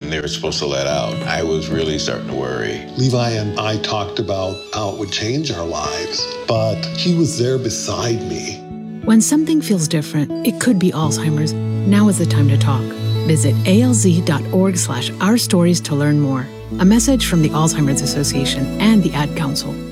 and they were supposed to let out, I was really starting to worry. Levi and I talked about how it would change our lives, but he was there beside me. When something feels different, it could be Alzheimer's. Now is the time to talk. Visit alz.org/ourstories to learn more. A message from the Alzheimer's Association and the Ad Council.